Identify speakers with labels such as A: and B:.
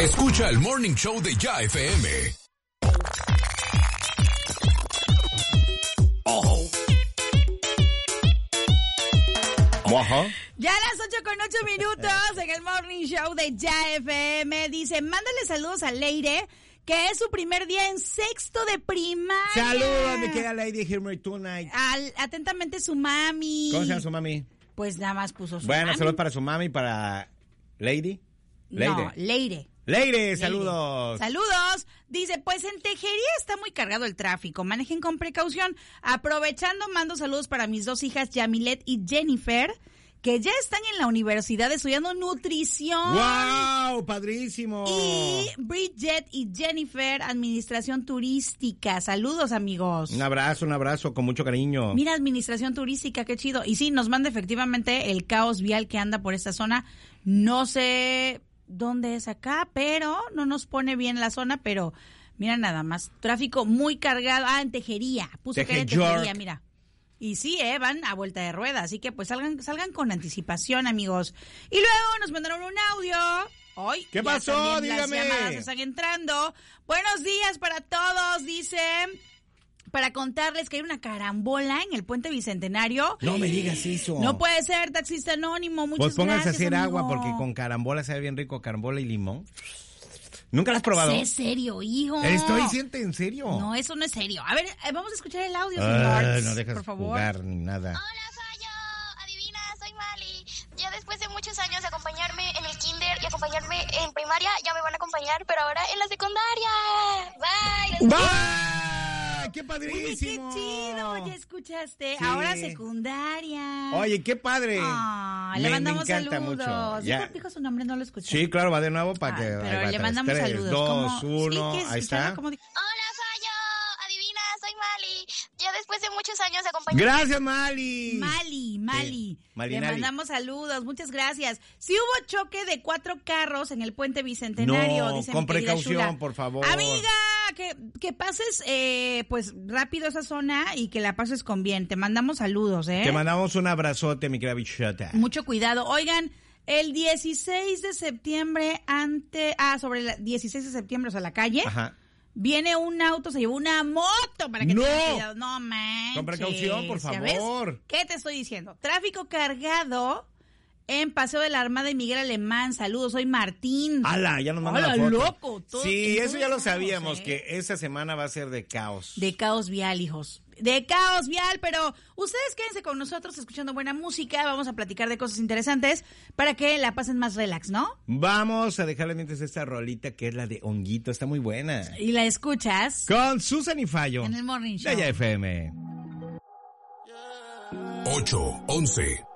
A: Escucha el Morning Show de Ya FM.
B: Oh.
C: Ajá.
B: Ya a las 8:08 en el Morning Show de Ya FM. Dice, mándale saludos a Leire, que es su primer día en sexto de primaria.
C: Saludos, mi querida Lady, hear me tonight.
B: Atentamente su mami.
C: ¿Cómo se llama su mami?
B: Pues nada más puso su
C: Bueno,
B: mami.
C: saludos para su mami, para Lady.
B: No, Leire.
C: Leire, saludos.
B: Saludos. Dice, pues en Tejería está muy cargado el tráfico. Manejen con precaución. Aprovechando, mando saludos para mis dos hijas, Yamilet y Jennifer, que ya están en la universidad estudiando nutrición.
C: ¡Wow! ¡Padrísimo!
B: Y Bridget y Jennifer, administración turística. Saludos, amigos.
C: Un abrazo, con mucho cariño.
B: Mira, administración turística, qué chido. Y sí, nos manda efectivamente el caos vial que anda por esta zona. No sé dónde es acá, pero no nos pone bien la zona, pero mira nada más. Tráfico muy cargado. En Tejería. Puso que era en Tejería, mira. Y sí, van a vuelta de rueda, así que pues salgan con anticipación, amigos. Y luego nos mandaron un audio. Hoy
C: ¿Qué pasó? Dígame.
B: Las llamadas están entrando. Buenos días para todos, dice, para contarles que hay una carambola en el Puente Bicentenario.
C: No me digas eso.
B: No puede ser, taxista anónimo, muchas
C: pues pónganse
B: gracias,
C: a hacer
B: amigo.
C: agua, porque con carambola sabe bien rico, carambola y limón. ¿Nunca la has probado?
B: ¿Es serio, hijo?
C: Estoy diciendo en serio.
B: No, eso no es serio. A ver, vamos a escuchar el audio, señor.
C: No dejas
B: por favor.
C: jugar ni nada.
D: Hola, Fallo. Adivina, soy Mali. Ya después de muchos años de acompañarme en el kinder y acompañarme en primaria, ya me van a acompañar, pero ahora en la secundaria. Bye.
C: ¡Bye! ¡Qué
B: Oye,
C: padrísimo!
B: qué chido, ya escuchaste.
C: Sí.
B: Ahora secundaria.
C: Oye, qué padre.
B: Le mandamos
C: me encanta
B: saludos.
C: mucho. Ya.
B: Dijo su nombre, no lo escuché.
C: Sí, claro, va de nuevo para que...
B: Pero
C: ahí va,
B: le mandamos
C: 3,
B: saludos.
C: 2, 1,
B: ¿Sí?
C: ahí está.
B: ¿Cómo dijo?
D: Hola, Fallo. Adivina, soy Mali. Ya después de muchos años de acompañarme.
C: Gracias, Mali.
B: Mali.
C: Mali
B: Le
C: Nali.
B: mandamos saludos, muchas gracias. Sí hubo choque de 4 carros en el Puente Bicentenario,
C: No,
B: dice
C: con
B: mi querida
C: precaución,
B: Shula.
C: por favor.
B: Amiga, que pases pues rápido esa zona y que la pases con bien. Te mandamos saludos,
C: Te mandamos un abrazote, mi querida bichota.
B: Mucho cuidado. Oigan, el 16 de septiembre sobre el 16 de septiembre, o sea, la calle.
C: Ajá.
B: Viene un auto, se llevó una moto para que
C: ¡No!
B: tengas cuidado. No manches.
C: Con precaución, por
B: ¿Ya
C: favor.
B: ves? ¿Qué te estoy diciendo? Tráfico cargado en Paseo de la Armada y Miguel Alemán. Saludos, soy Martín.
C: ¡Hala! Ya nos mandan la
B: ¡Hala,
C: foto.
B: loco!
C: Sí,
B: en
C: eso ya lo
B: todos lados,
C: sabíamos, que esa semana va a ser de caos.
B: De caos vial, hijos. De caos vial, pero ustedes quédense con nosotros escuchando buena música. Vamos a platicar de cosas interesantes para que la pasen más relax, ¿no?
C: Vamos a dejarle mientras esta rolita que es la de Honguito. Está muy buena.
B: Y la escuchas
C: Con Susan y Fallo.
B: en el Morning Show.
C: De Ya FM.
A: 8, 11.